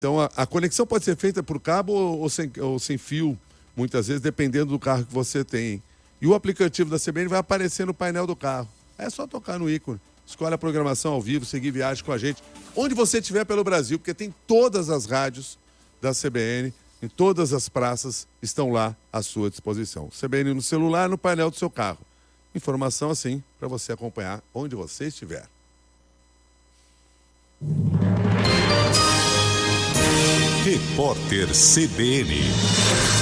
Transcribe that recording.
Então, a conexão pode ser feita por cabo ou sem fio, muitas vezes, dependendo do carro que você tem. E o aplicativo da CBN vai aparecer no painel do carro. É só tocar no ícone. Escolhe a programação ao vivo, seguir viagem com a gente. Onde você estiver pelo Brasil, porque tem todas as rádios da CBN, em todas as praças, estão lá à sua disposição. CBN no celular, no painel do seu carro. Informação assim, para você acompanhar onde você estiver. Repórter CBN.